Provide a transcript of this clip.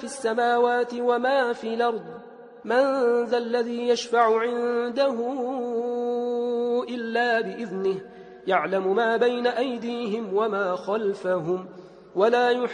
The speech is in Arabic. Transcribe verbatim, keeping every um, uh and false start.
في السماوات وما في الأرض من ذا الذي يشفع عنده إلا بإذنه يعلم ما بين أيديهم وما خلفهم ولا